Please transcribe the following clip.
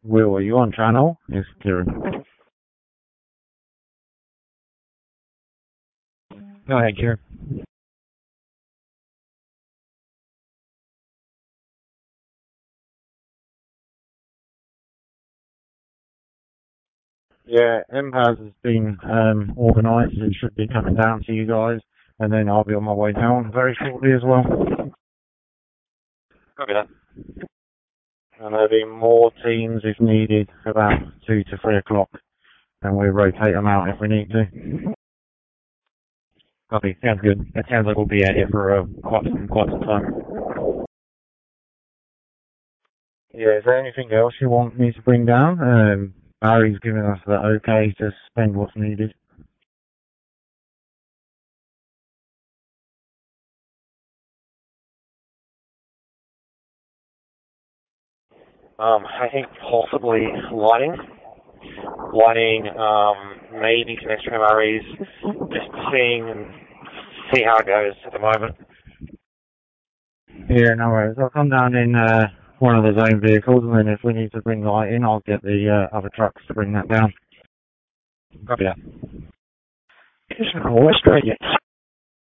Will, are you on channel? Yes, Kieran. Go ahead, Kieran. Yeah, MPAS has been organised. It should be coming down to you guys, and then I'll be on my way down very shortly as well. Copy that. And there'll be more teams if needed, about 2 to 3 o'clock, and we'll rotate them out if we need to. Copy, sounds good. That sounds like we'll be at it for quite some time. Yeah, is there anything else you want me to bring down? Barry's given us the okay to spend what's needed. I think possibly lighting. Lighting, maybe some extra MREs. Just see how it goes at the moment. Yeah, no worries. I'll come down in one of the zone vehicles, and then if we need to bring lighting, I'll get the other trucks to bring that down. Copy that. Australia.